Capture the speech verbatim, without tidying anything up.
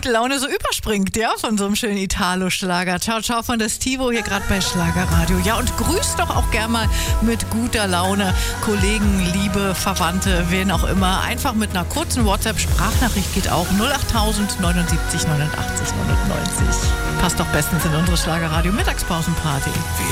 gute Laune so überspringt, ja, von so einem schönen Italo-Schlager. Ciao, ciao von der Stivo hier gerade bei Schlagerradio. Ja, und grüßt doch auch gern mal mit guter Laune Kollegen, Liebe, Verwandte, wen auch immer. Einfach mit einer kurzen WhatsApp-Sprachnachricht geht auch. null acht tausend neunundsiebzig neunundachtzig neunundneunzig. Passt doch bestens in unsere Schlagerradio-Mittagspausenparty.